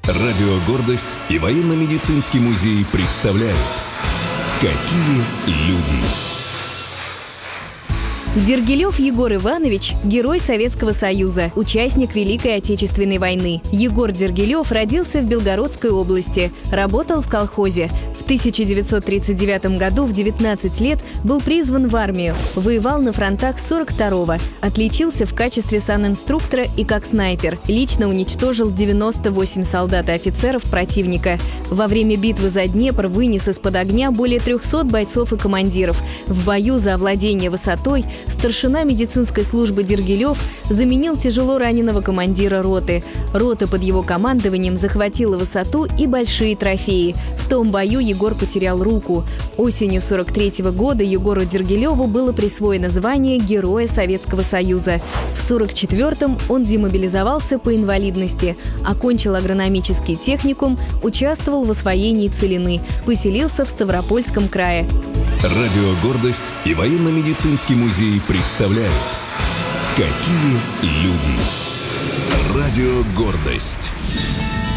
Радио «Гордость» и военно-медицинский музей представляют «Какие люди». Дергилев Егор Иванович – герой Советского Союза, участник Великой Отечественной войны. Егор Дергилев родился в Белгородской области, работал в колхозе. В 1939 году в 19 лет был призван в армию, воевал на фронтах 42-го, отличился в качестве санинструктора и как снайпер. Лично уничтожил 98 солдат и офицеров противника. Во время битвы за Днепр вынес из-под огня более 300 бойцов и командиров. В бою за овладение высотой старшина медицинской службы Дергилев заменил тяжело раненого командира роты. Рота под его командованием захватила высоту и большие трофеи. В том бою Егор потерял руку. Осенью 43-го года Егору Дергилеву было присвоено звание Героя Советского Союза. В 44-м он демобилизовался по инвалидности, окончил агрономический техникум, участвовал в освоении Целины, поселился в Ставропольском крае. Радио «Гордость» и военно-медицинский музей представляют «Какие люди». Радио «Гордость».